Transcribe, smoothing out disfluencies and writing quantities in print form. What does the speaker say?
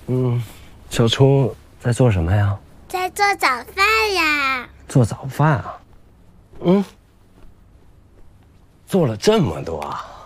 小初在做什么呀？ 在做早饭呀。 做早饭啊？做了这么多啊？